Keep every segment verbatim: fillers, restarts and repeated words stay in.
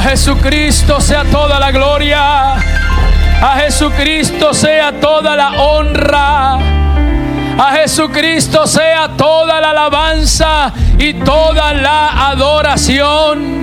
Jesucristo sea toda la gloria. A Jesucristo sea toda la honra. A Jesucristo sea toda la alabanza y toda la adoración.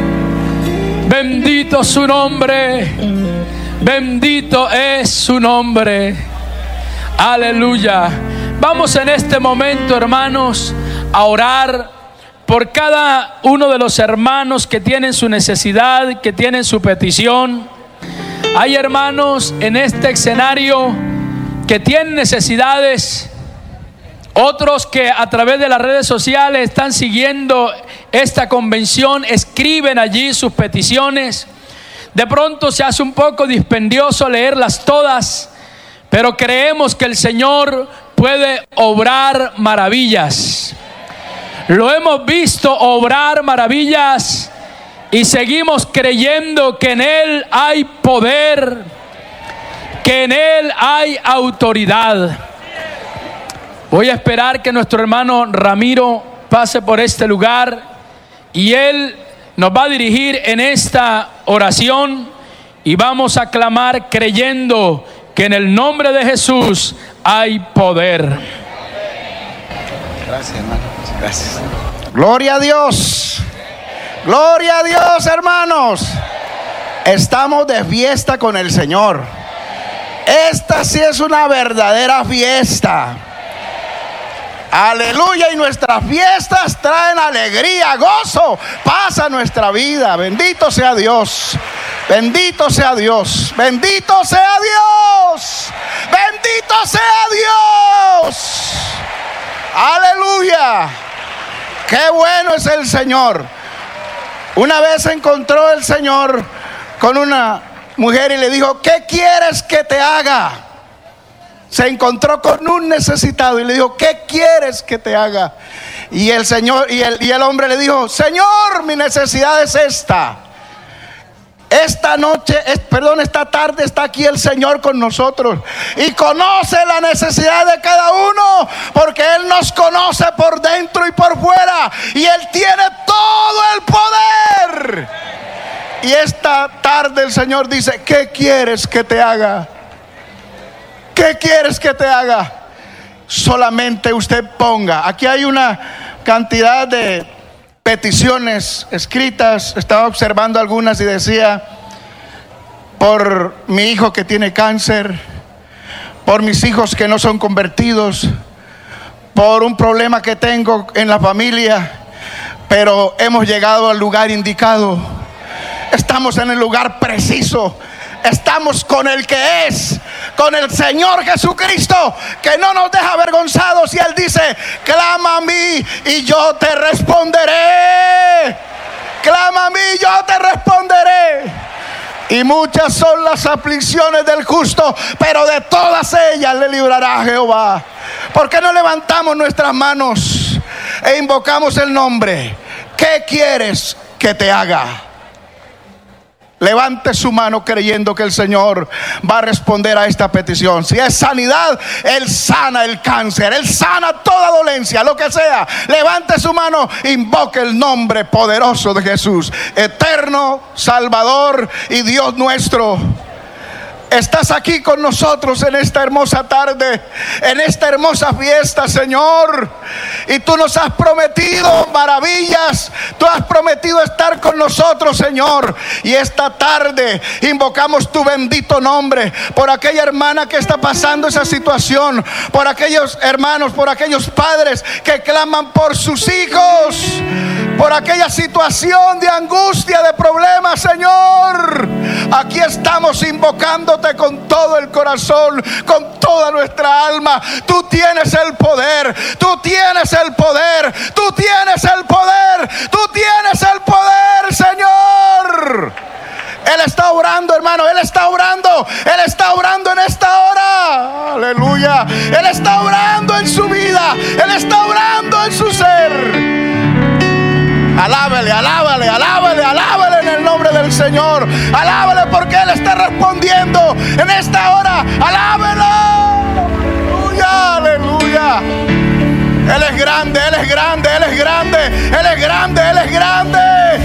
Bendito su nombre. Bendito es su nombre. Aleluya. Vamos en este momento, hermanos, a orar por cada uno de los hermanos que tienen su necesidad, que tienen su petición. Hay hermanos en este escenario que tienen necesidades, otros que a través de las redes sociales están siguiendo esta convención, escriben allí sus peticiones. De pronto se hace un poco dispendioso leerlas todas, pero creemos que el Señor puede obrar maravillas. Lo hemos visto obrar maravillas y seguimos creyendo que en Él hay poder, que en Él hay autoridad. Voy a esperar que nuestro hermano Ramiro pase por este lugar y él nos va a dirigir en esta oración y vamos a clamar creyendo que en el nombre de Jesús hay poder. Gracias, hermano. Gracias. Gloria a Dios. Gloria a Dios, hermanos. Estamos de fiesta con el Señor. Esta sí es una verdadera fiesta. Aleluya. Y nuestras fiestas traen alegría, gozo, paz a nuestra vida. Bendito sea Dios. Bendito sea Dios. Bendito sea Dios. Bendito sea Dios. Aleluya. Qué bueno es el Señor. Una vez se encontró el Señor con una mujer y le dijo: ¿qué quieres que te haga? Se encontró con un necesitado y le dijo: ¿qué quieres que te haga? Y el Señor y el, y el hombre le dijo: Señor, mi necesidad es esta. Esta noche, es, perdón, esta tarde está aquí el Señor con nosotros y conoce la necesidad de cada uno, porque Él nos conoce por dentro y por fuera y Él tiene todo el poder. Y esta tarde el Señor dice: ¿qué quieres que te haga? ¿Qué quieres que te haga? Solamente usted ponga. Aquí hay una cantidad de peticiones escritas. Estaba observando algunas y decía: por mi hijo que tiene cáncer, por mis hijos que no son convertidos, por un problema que tengo en la familia. Pero hemos llegado al lugar indicado. Estamos en el lugar preciso. Estamos con el que es, con el Señor Jesucristo, que no nos deja avergonzados. Y Él dice: clama a mí y yo te responderé. Clama a mí y yo te responderé. Y muchas son las aflicciones del justo, pero de todas ellas le librará Jehová. ¿Por qué no levantamos nuestras manos e invocamos el nombre? ¿Qué quieres que te haga? Levante su mano creyendo que el Señor va a responder a esta petición. Si es sanidad, Él sana el cáncer, Él sana toda dolencia, lo que sea. Levante su mano, invoque el nombre poderoso de Jesús, eterno, Salvador y Dios nuestro. Estás aquí con nosotros en esta hermosa tarde, en esta hermosa fiesta, Señor. Y tú nos has prometido maravillas. Tú has prometido estar con nosotros, Señor. Y esta tarde invocamos tu bendito nombre por aquella hermana que está pasando esa situación, por aquellos hermanos, por aquellos padres que claman por sus hijos, por aquella situación de angustia, de problemas, Señor. Aquí estamos invocándote con todo el corazón, con toda nuestra alma. Tú tienes el poder, tú tienes el poder, tú tienes el poder, tú tienes el poder, Señor. Él está orando, hermano, Él está orando, Él está orando en esta hora. Aleluya. Él está orando en su vida, Él está orando en su ser. Alábale, alábale, alábale, alábale en el nombre del Señor. Alábale porque Él está respondiendo en esta hora. Alábalo. Aleluya, aleluya. Él es grande, Él es grande, Él es grande, Él es grande, Él es grande.